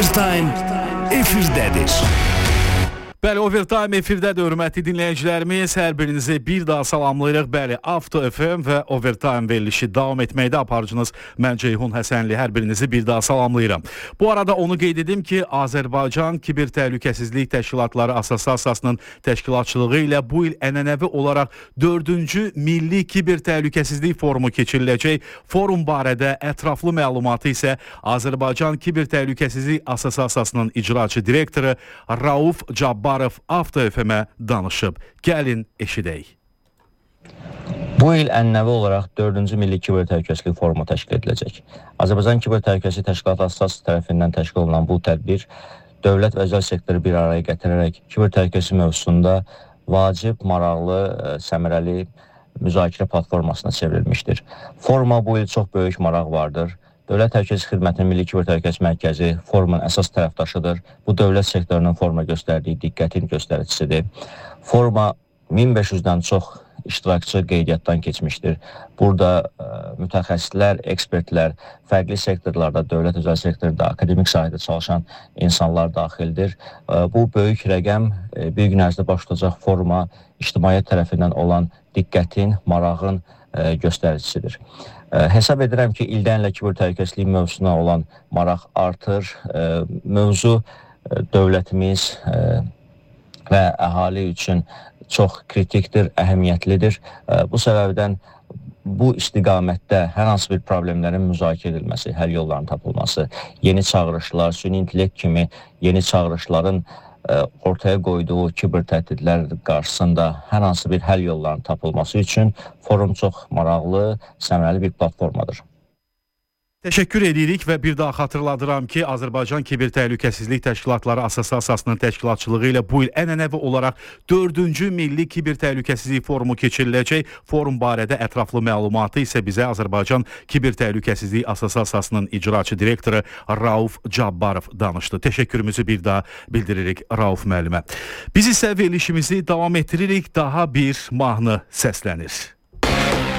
Overtime efirdədir. Bəli, Overtime efirdədir, hörmətli dinləyicilərimiz. Hər birinizi bir daha salamlayırıq. Bəli, Avto FM və Overtime verilişi davam etməkdə. Aparıcınız mən Ceyhun Həsənli. Hər birinizi bir daha salamlayıram. Bu arada onu qeyd edim ki, Azərbaycan Kiber Təhlükəsizlik Təşkilatları Assosiasiyasının təşkilatçılığı ilə bu il ənənəvi olaraq 4-cü Milli Kiber Təhlükəsizlik Forumu keçiriləcək. Forum barədə ətraflı məlumatı isə Azərbaycan Kiber Təhlükəsizlik Assosiasiyasının icraçı direktoru Rauf Cabbarov Avto FM-ə danışıb. Gəlin eşidək. Bu il ənənəvi olaraq 4-cü Milli Kiber Təhlükəsizlik Forumu təşkil ediləcək. Azərbaycan Kiber Təhlükəsizlik Təşkilatı Assosiasiyası tərəfindən təşkil olunan bu tədbir dövlət və özəl sektoru bir araya gətirərək kiber təhlükəsizlik mövzusunda vacib, maraqlı, səmərəli müzakirə platformasına çevrilmişdir. Foruma bu il çox böyük maraq vardır. Dövlət Təhlükəsizlik Xidmətinin Milli Kiber Təhlükəsizlik Mərkəzi forumun əsas tərəfdaşıdır. Bu dövlət sektorunun foruma göstərdiyi diqqətin göstəricisidir. Foruma 1500-dən çox iştirakçı qeydiyyatdan keçmişdir. Burada mütəxəssislər, ekspertlər, fərqli sektorlarda, dövlət özəl sektorda, akademik sahədə çalışan insanlar daxildir. Bu böyük rəqəm bir gün ərzində baş tutacaq foruma ictimaiyyət tərəfindən olan diqqətin, marağın göstəricisidir. Hesab edirəm ki, ildən-ilə kiber təhlükəsizlik mövzusuna olan maraq artır. Mövzu dövlətimiz və əhali üçün çox kritikdir, əhəmiyyətlidir. Bu səbəbdən bu istiqamətdə hər hansı bir problemlərin müzakirə edilməsi, həll yollarının tapılması, yeni çağırışlar, süni intellekt kimi yeni çağırışların ortaya qoyduğu kiber təhdidlər qarşısında hər hansı bir həll yollarının tapılması üçün forum çox maraqlı, səmərəli bir platformadır. Təşəkkür edirik və bir daha xatırladıram ki, Azərbaycan Kiber Təhlükəsizlik Təşkilatları Assosiasiyasının təşkilatçılığı ilə bu il ənənəvi olaraq 4-cü Milli Kiber Təhlükəsizlik Forumu keçiriləcək. Forum barədə ətraflı məlumatı isə bizə Azərbaycan Kiber Təhlükəsizlik Assosiasiyasının icraçı direktoru Rauf Cabbarov danışdı. Təşəkkürümüzü bir daha bildiririk Rauf müəllimə. Biz isə verilişimizi davam etdiririk. Daha bir mahnı səslənir.